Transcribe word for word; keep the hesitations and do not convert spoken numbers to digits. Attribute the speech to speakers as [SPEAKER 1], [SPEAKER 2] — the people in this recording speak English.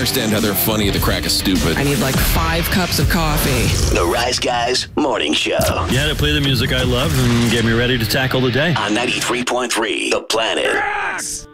[SPEAKER 1] understand how they're funny at the crack of stupid.
[SPEAKER 2] I need like five cups of coffee.
[SPEAKER 3] The Rise Guys Morning Show.
[SPEAKER 4] Yeah, to play the music I love and get me ready to tackle the day.
[SPEAKER 3] On ninety-three point three, The Planet.